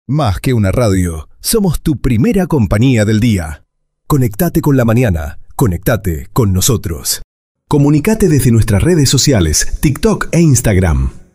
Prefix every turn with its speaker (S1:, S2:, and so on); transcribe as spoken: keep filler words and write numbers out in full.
S1: Más que una radio, somos tu primera compañía del día. Conectate con la mañana, conectate con nosotros. Comunicate desde nuestras redes sociales, TikTok e Instagram.